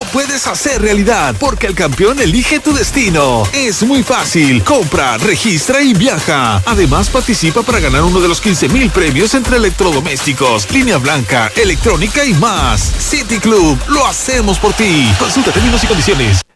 puedes hacer realidad, porque el campeón elige tu destino. Es muy fácil. Compra, registra y viaja. Además, participa para ganar uno de los 15,000 premios entre electrodomésticos, línea blanca, electrónica y más. City Club, lo hacemos por ti. Consulta términos y condiciones.